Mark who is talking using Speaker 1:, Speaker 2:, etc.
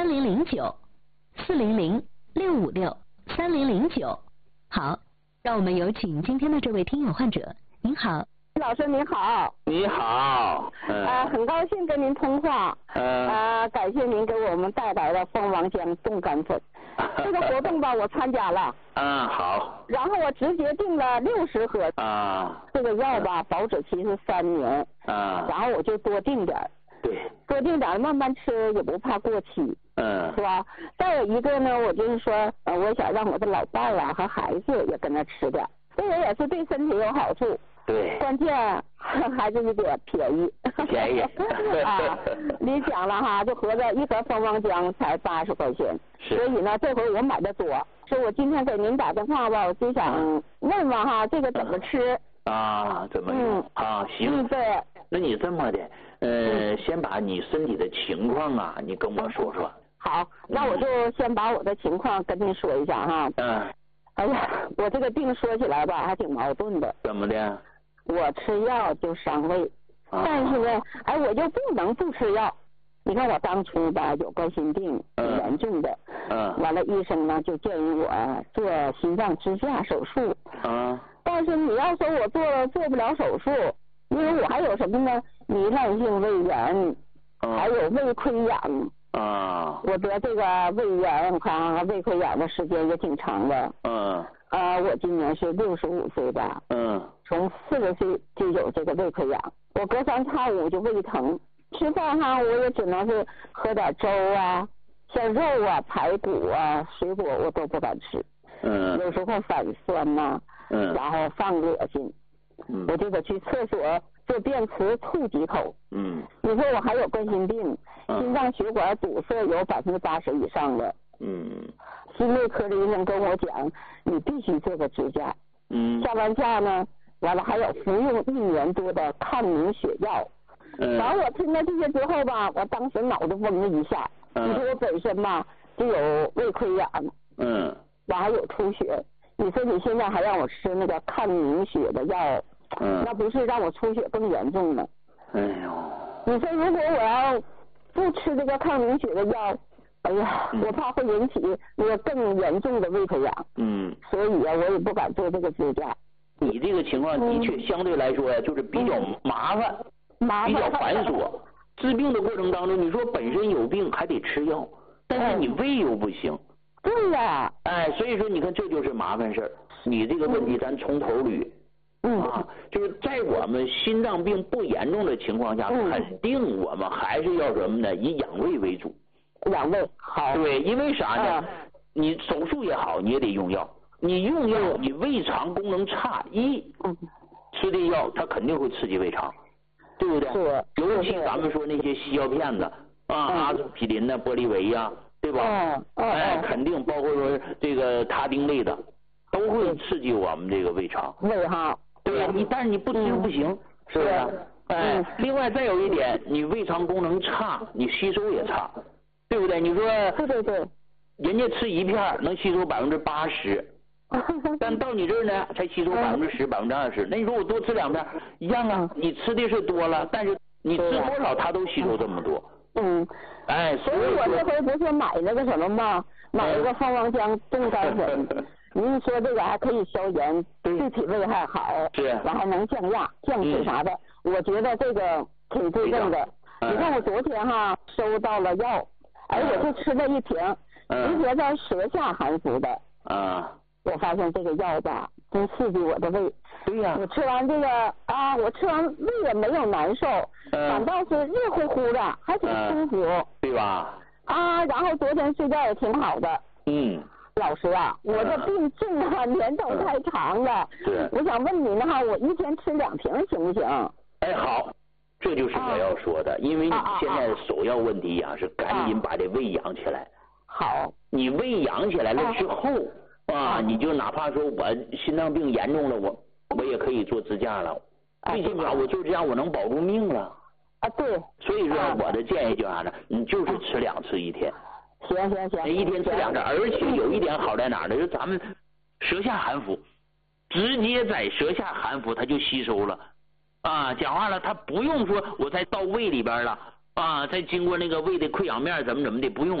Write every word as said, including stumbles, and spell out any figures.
Speaker 1: 三零零九，四零零六五六三零零九。好，让我们有请今天的这位听友患者。您好，
Speaker 2: 老师您好。
Speaker 3: 你好。
Speaker 2: 嗯、呃，很高兴跟您通话。
Speaker 3: 嗯、
Speaker 2: 呃。呃，感谢您给我们带来的蜂王浆冻干粉。这个活动吧，我参加了。
Speaker 3: 嗯，好。
Speaker 2: 然后我直接订了六十盒。
Speaker 3: 啊。
Speaker 2: 这个药吧，保质期是三年。
Speaker 3: 啊。
Speaker 2: 然后我就多订点。
Speaker 3: 对。
Speaker 2: 多订点，慢慢吃也不怕过期。
Speaker 3: 嗯。
Speaker 2: 是吧？再有一个呢，我就是说，呃，我想让我的老伴儿啊和孩子也跟着吃点，这个也是对身体有好处。
Speaker 3: 对。
Speaker 2: 关键还是这个便宜。
Speaker 3: 便宜。
Speaker 2: 啊，你讲了哈，就合着一盒蜂王浆才八十块钱。
Speaker 3: 是。
Speaker 2: 所以呢，这回我买的多，所以我今天给您打电话吧，我就想问问哈，这个怎么吃？
Speaker 3: 啊，怎么用？
Speaker 2: 嗯、
Speaker 3: 啊，行。
Speaker 2: 嗯，对。
Speaker 3: 那你这么的，呃，嗯、先把你身体的情况啊，你跟我说说。
Speaker 2: 好，那我就先把我的情况跟您说一下哈。
Speaker 3: 嗯。
Speaker 2: 哎呀，我这个病说起来吧，还挺矛盾的。
Speaker 3: 怎么的？
Speaker 2: 我吃药就伤胃，
Speaker 3: 啊、
Speaker 2: 但是呢，哎，我就不能不吃药。你看我当初吧有冠心病，挺严重的。
Speaker 3: 嗯。
Speaker 2: 完了，医生呢就建议我做心脏支架手术。
Speaker 3: 嗯。
Speaker 2: 但是你要说我做做不了手术，因为我还有什么呢？糜烂性胃炎，
Speaker 3: 嗯、
Speaker 2: 还有胃溃疡。
Speaker 3: 啊。
Speaker 2: 我得这个胃炎，我看啊，胃溃疡的时间也挺长的。
Speaker 3: 嗯。
Speaker 2: 呃，我今年是六十五岁吧。
Speaker 3: 嗯。
Speaker 2: 从四十岁就有这个胃溃疡，我隔三差五就胃疼，吃饭哈我也只能是喝点粥啊，像肉啊、排骨啊、水果我都不敢吃。
Speaker 3: 嗯。
Speaker 2: 有时候反酸呐、啊。
Speaker 3: 嗯。
Speaker 2: 然后犯恶心。
Speaker 3: 嗯。
Speaker 2: 我就得去厕所做便池吐几口。
Speaker 3: 嗯。
Speaker 2: 你说我还有冠心病，
Speaker 3: 嗯、
Speaker 2: 心脏血管堵塞有百分之八十以上的。
Speaker 3: 嗯。
Speaker 2: 心内科的医生跟我讲，你必须做个支架。
Speaker 3: 嗯。
Speaker 2: 下完架呢，完了还有服用一年多的抗凝血药。
Speaker 3: 嗯。
Speaker 2: 完了我听了这些之后吧，我当时脑子嗡了一下。
Speaker 3: 嗯。
Speaker 2: 你说我本身吧就有胃溃疡。
Speaker 3: 嗯。
Speaker 2: 我还有出血，你说你现在还让我吃那个抗凝血的药，
Speaker 3: 嗯，
Speaker 2: 那不是让我出血更严重吗？
Speaker 3: 哎呦。
Speaker 2: 你说如果我要不吃这个抗凝血的药，哎呀，
Speaker 3: 嗯、
Speaker 2: 我怕会引起那个更严重的胃溃疡。
Speaker 3: 嗯。
Speaker 2: 所以啊，我也不敢做这个支架。
Speaker 3: 你这个情况的确相对来说呀，就是比较麻烦，
Speaker 2: 嗯、麻烦
Speaker 3: 比较繁琐。治病的过程当中，你说本身有病还得吃药，但是你胃又不行。
Speaker 2: 对呀。
Speaker 3: 哎，所以说你看这就是麻烦事儿。你这个问题咱从头捋。
Speaker 2: 嗯。
Speaker 3: 啊，就是在我们心脏病不严重的情况下，
Speaker 2: 嗯、
Speaker 3: 肯定我们还是要什么呢？以养胃为主。
Speaker 2: 养胃好。
Speaker 3: 对，因为啥呢？
Speaker 2: 啊、
Speaker 3: 你手术也好，你也得用药。你用药，你胃肠功能差，一吃这药，它肯定会刺激胃肠，对不对？
Speaker 2: 是。
Speaker 3: 尤其咱们说那些西药片子啊，阿司匹林呐、玻利维呀，对吧？
Speaker 2: 嗯嗯。
Speaker 3: 哎，肯定包括说这个他汀类的，都会刺激我们这个胃肠。
Speaker 2: 胃哈。
Speaker 3: 对呀，你但是你不吃不行，是不是？哎，另外再有一点，你胃肠功能差，你吸收也差，对不对？你说。
Speaker 2: 对对对。
Speaker 3: 人家吃一片能吸收百分之八十。但到你这儿呢，才吸收百分之十、百分之二十。那你说我多吃两片，一样啊。你吃的是多了，但是你吃多少，它都吸收这么多。
Speaker 2: 嗯。
Speaker 3: 哎，
Speaker 2: 所以我这回不是买那个什么吗？买了个蜂王浆冻干粉。您说这个还可以消炎，对体胃还好，
Speaker 3: 是，
Speaker 2: 完还能降压、降脂啥的。我觉得这个挺对症的。你看我昨天哈收到了药，哎，我就吃了一瓶，一瓶在舌下含服的。
Speaker 3: 啊。
Speaker 2: 我发现这个药吧，真刺激我的胃。
Speaker 3: 对呀。
Speaker 2: 我吃完这个啊，我吃完胃也没有难受，反倒是热乎乎的，还挺舒服。
Speaker 3: 对吧？
Speaker 2: 啊，然后昨天睡觉也挺好的。
Speaker 3: 嗯。
Speaker 2: 老师啊，我这病症啊年头太长了。
Speaker 3: 是。
Speaker 2: 我想问您哈，我一天吃两瓶行不行？
Speaker 3: 哎，好，这就是我要说的，因为你现在的首要问题呀是赶紧把这胃养起来。
Speaker 2: 好。
Speaker 3: 你胃养起来了之后。啊，你就哪怕说我心脏病严重了，我我也可以做支架了，最起码我做支架我能保住命了。
Speaker 2: 啊，对。
Speaker 3: 所以说我的建议就是啥呢？你就是吃两次一天。
Speaker 2: 行行行。
Speaker 3: 一天吃两次，而且有一点好在哪呢？就是咱们舌下含服，直接在舌下含服，它就吸收了。啊，讲话了，它不用说我再到胃里边了，啊，再经过那个胃的溃疡面怎么怎么的，不用。